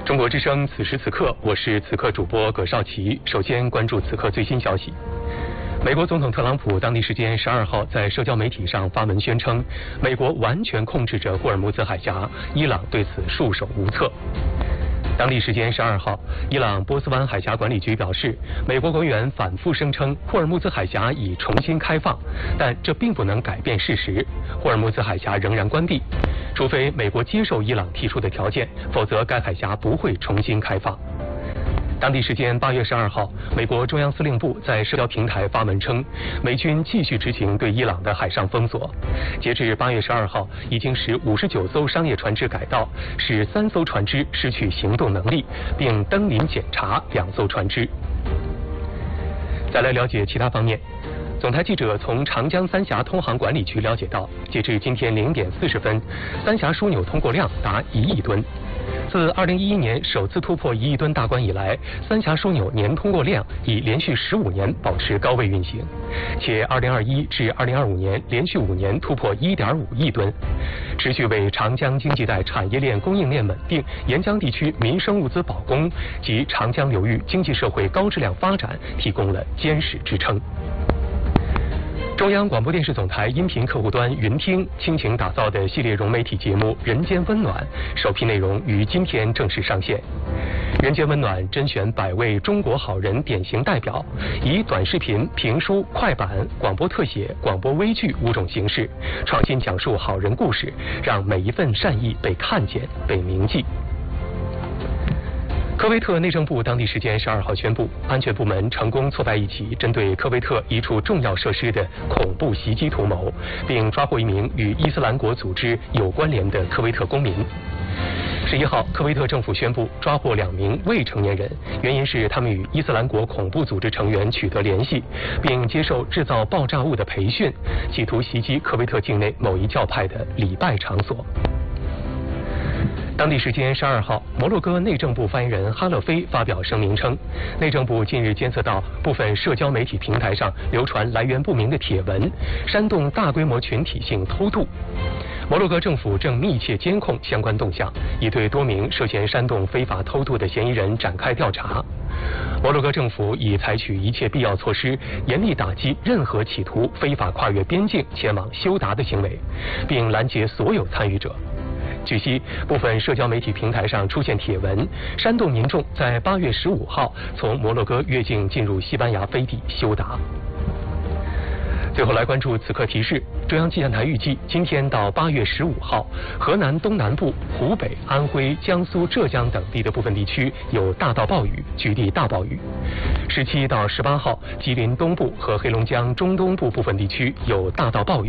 中国之声，此时此刻，我是此刻主播葛绍奇。首先关注此刻最新消息。美国总统特朗普当地时间12号在社交媒体上发文宣称，美国完全控制着霍尔木兹海峡，伊朗对此束手无策。当地时间12号，伊朗波斯湾海峡管理局表示，美国官员反复声称霍尔木兹海峡已重新开放，但这并不能改变事实，霍尔木兹海峡仍然关闭，除非美国接受伊朗提出的条件，否则该海峡不会重新开放。当地时间8月12号，美国中央司令部在社交平台发文称，美军继续执行对伊朗的海上封锁。截至8月12号，已经使59艘商业船只改道，使3艘船只失去行动能力，并登临检查2艘船只。再来了解其他方面。总台记者从长江三峡通航管理局了解到，截至今天0点40分，三峡枢纽通过量达1亿吨。自2011年首次突破1亿吨大关以来，三峡枢纽年通过量已连续15年保持高位运行，且2021至2025年连续5年突破1.5亿吨，持续为长江经济带产业链供应链稳定、沿江地区民生物资保供及长江流域经济社会高质量发展提供了坚实支撑。中央广播电视总台音频客户端云听倾情打造的系列融媒体节目《人间温暖》首批内容于今天正式上线。《人间温暖》甄选100位中国好人典型代表，以短视频、评书、快板、广播特写、广播微剧5种形式，创新讲述好人故事，让每一份善意被看见、被铭记。科威特内政部当地时间12号宣布，安全部门成功挫败一起针对科威特一处重要设施的恐怖袭击图谋，并抓获一名与伊斯兰国组织有关联的科威特公民。11号，科威特政府宣布抓获2名未成年人，原因是他们与伊斯兰国恐怖组织成员取得联系，并接受制造爆炸物的培训，企图袭击科威特境内某一教派的礼拜场所。当地时间12号，摩洛哥内政部发言人哈勒菲发表声明称，内政部近日监测到部分社交媒体平台上流传来源不明的帖文，煽动大规模群体性偷渡。摩洛哥政府正密切监控相关动向，已对多名涉嫌煽动非法偷渡的嫌疑人展开调查。摩洛哥政府已采取一切必要措施，严厉打击任何企图非法跨越边境前往休达的行为，并拦截所有参与者。据悉，部分社交媒体平台上出现帖文，煽动民众在8月15号从摩洛哥越境进入西班牙飞地休达。最后来关注此刻提示，中央气象台预计今天到8月15号，河南东南部、湖北、安徽、江苏、浙江等地的部分地区有大到暴雨，局地大暴雨。17到18号，吉林东部和黑龙江中东部部分地区有大到暴雨。